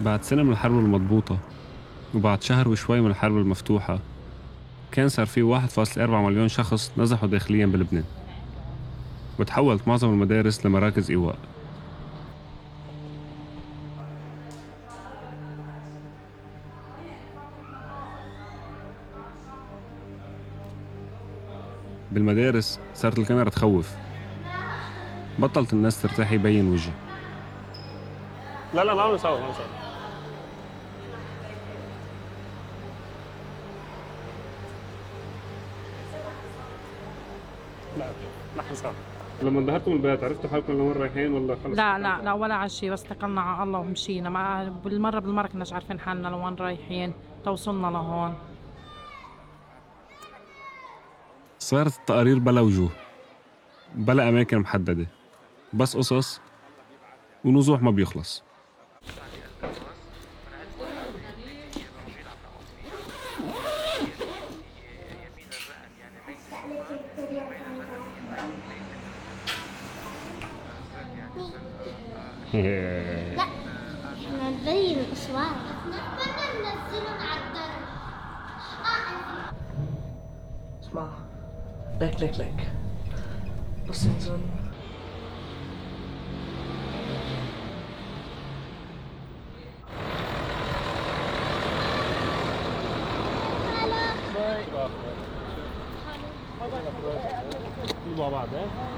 بعد سنة من الحرب المضبوطة وبعد شهر وشوي من الحرب المفتوحة كان صار في 1.4 مليون شخص نزحوا داخليا بلبنان، وتحولت معظم المدارس لمراكز إيواء. بالمدارس صارت الكاميرا تخوف، بطلت الناس ترتاح يبين وجه. لا ما عم نصور لا نحن صار. لما انظهرتوا من البيت عرفتوا حالكم لوين رايحين ولا خلص؟ لا ولا على شيء، بس اتكلنا على الله ومشينا. ما بالمرة كناش عارفين حالنا لوين رايحين، توصلنا لهون. صارت التقارير بلا وجوه، بلا أماكن محددة، بس قصص ونزوح ما بيخلص. لا احنا نبين الاصوات، نتمنى ننزلهم على الدرب. اسمع، لك بس انزل. مع بعض